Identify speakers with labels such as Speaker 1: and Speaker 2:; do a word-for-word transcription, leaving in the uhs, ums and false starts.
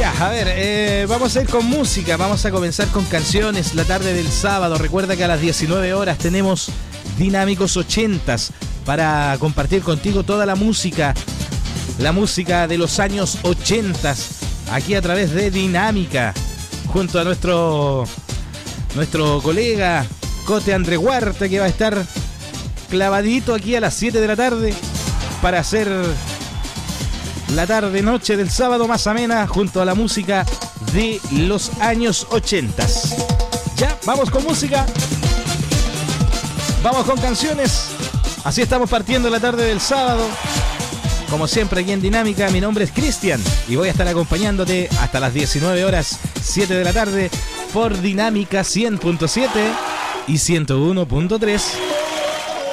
Speaker 1: Ya, a ver, eh, vamos a ir con música, vamos a comenzar con canciones la tarde del sábado. Recuerda que a las diecinueve horas tenemos Dinámicos ochentas para compartir contigo toda la música, la música de los años ochentas, aquí a través de Dinámica, junto a nuestro, nuestro colega Cote André Huarte, que va a estar clavadito aquí a las siete de la tarde para hacer la tarde noche del sábado más amena junto a la música de los años ochentas. Ya, vamos con música, vamos con canciones. Así estamos partiendo la tarde del sábado, como siempre aquí en Dinámica. Mi nombre es Cristian y voy a estar acompañándote hasta las diecinueve horas, siete de la tarde, por Dinámica cien punto siete y ciento uno punto tres.